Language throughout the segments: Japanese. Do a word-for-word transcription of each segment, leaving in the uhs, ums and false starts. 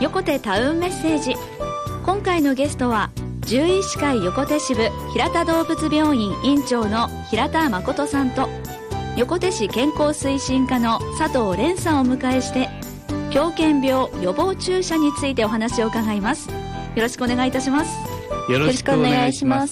横手タウンメッセージ。今回のゲストは獣医師会横手支部平田動物病院院長の平田誠さんと、横手市健康推進課の佐藤蓮さんをお迎えして、狂犬病予防注射についてお話を伺います。よろしくお願いいたします。 よろしくお願いします。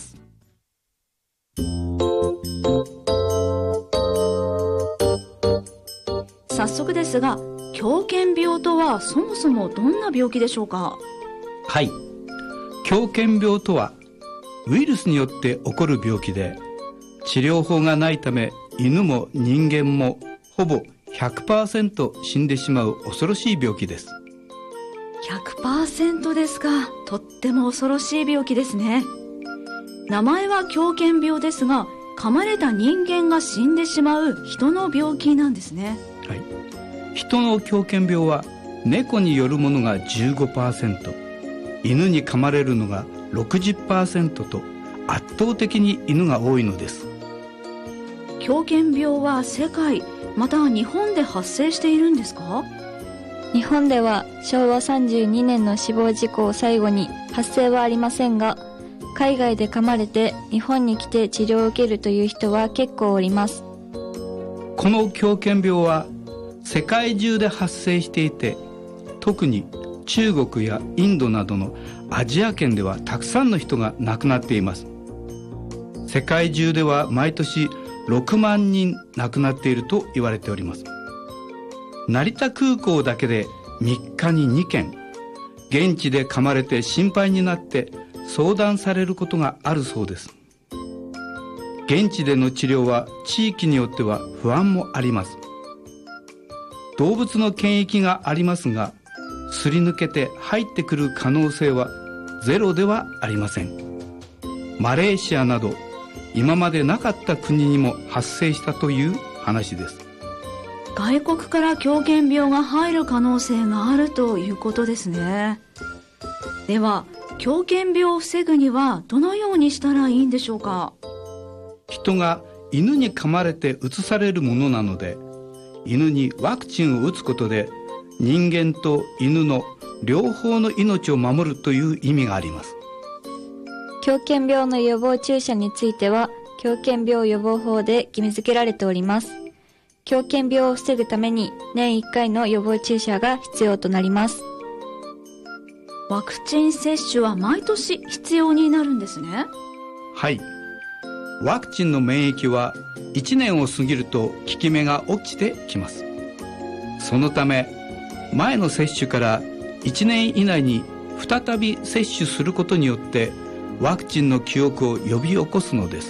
早速ですが、狂犬病とはそもそもどんな病気でしょうか？ はい、狂犬病とはウイルスによって起こる病気で、治療法がないため犬も人間もほぼ ひゃくパーセント 死んでしまう恐ろしい病気です。 ひゃくパーセント ですか。とっても恐ろしい病気ですね。名前は狂犬病ですが、噛まれた人間が死んでしまう人の病気なんですね。 はい、人の狂犬病は猫によるものが じゅうごパーセント、 犬に噛まれるのが ろくじゅっパーセント と圧倒的に犬が多いのです。 狂犬病は世界また日本で発生しているんですか？ 日本ではしょうわさんじゅうにねんの死亡事故を最後に発生はありませんが、海外で噛まれて日本に来て治療を受けるという人は結構おります。 この狂犬病は世界中で発生していて、特に中国やインドなどのアジア圏ではたくさんの人が亡くなっています。世界中では毎年ろくまんにん亡くなっていると言われております。成田空港だけでみっかににけん、現地で噛まれて心配になって相談されることがあるそうです。現地での治療は地域によっては不安もあります。動物の検疫がありますが、すり抜けて入ってくる可能性はゼロではありません。マレーシアなど今までなかった国にも発生したという話です。 外国から狂犬病が入る可能性があるということですね。では狂犬病を防ぐにはどのようにしたらいいんでしょうか？ 人が犬に噛まれてうつされるものなので、犬にワクチンを打つことで人間と犬の両方の命を守るという意味があります。 狂犬病の予防注射については狂犬病予防法で決め付けられております。狂犬病を防ぐために年いっかいの予防注射が必要となります。 ワクチン接種は毎年必要になるんですね。 はい、ワクチンの免疫はいちねんを過ぎると効き目が落ちてきます。そのため前の接種からいちねん以内に再び接種することによってワクチンの記憶を呼び起こすのです。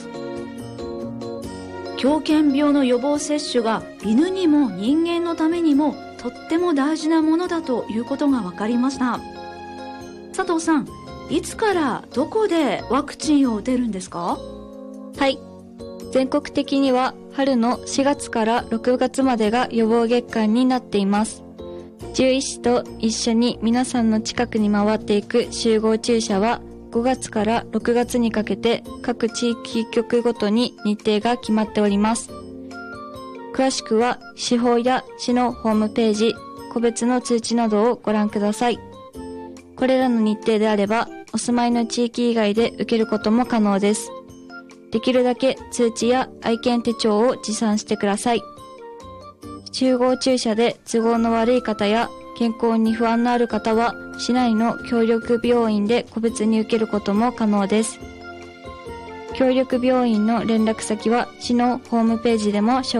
狂犬病の予防接種が犬にも人間のためにもとっても大事なものだということが分かりました。佐藤さん、いつからどこでワクチンを打てるんですか？ はい、全国的には春のしがつからろくがつまでが予防月間になっています。獣医師と一緒に皆さんの近くに回っていく集合注射はごがつからろくがつにかけて各地域局ごとに日程が決まっております。詳しくは市法や市のホームページ、個別の通知などをご覧ください。これらの日程であればお住まいの地域以外で受けることも可能です。できるだけ通知や愛犬手帳を持参してください。集合注射で都合の悪い方や健康に不安のある方は市内の協力病院で個別に受けることも可能です。協力病院の連絡先は市のホームページでも紹